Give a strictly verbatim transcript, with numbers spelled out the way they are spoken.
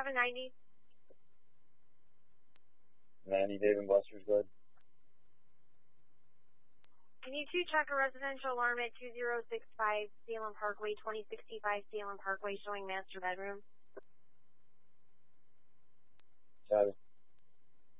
seven ninety. ninety Dave and Buster's, good. Can you two check a residential alarm at two zero six five Salem Parkway, twenty sixty-five Salem Parkway, showing master bedroom? Got it.